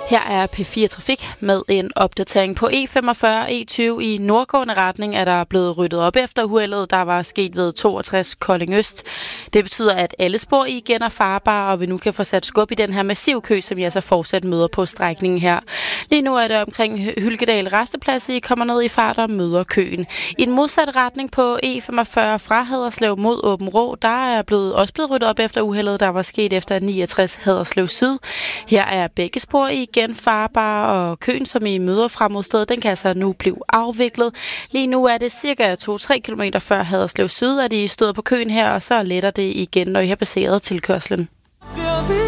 Her er P4 Trafik med en opdatering på E45 og E20 i nordgående retning, er der blevet ryddet op efter uheldet, der var sket ved 62 Kolding Øst. Det betyder, at alle spor igen er farbare, og vi nu kan få sat skub i den her massiv kø, som jeg så fortsat møder på strækningen her. Lige nu er det omkring Hylkedal Resteplads, I kommer ned i fart og møder køen. I den modsatte retning på E45 fra Haderslev mod Aabenraa, der er også blevet ryddet op efter uheldet, der var sket efter 69 Haderslev Syd. Her er begge spor igen farbare, og køen, som I møder frem mod stedet, den kan altså nu blive afviklet. Lige nu er det cirka 2-3 km før Haderslev Syd, at I støder på køen her, og så letter det igen, når I har passeret tilkørslen.